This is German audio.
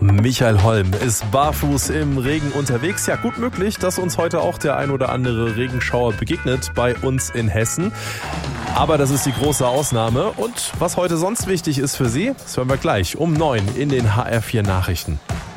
Michael Holm ist barfuß im Regen unterwegs. Ja, gut möglich, dass uns heute auch der ein oder andere Regenschauer begegnet bei uns in Hessen. Aber das ist die große Ausnahme. Und was heute sonst wichtig ist für Sie, das hören wir gleich um 9 in den HR4 Nachrichten.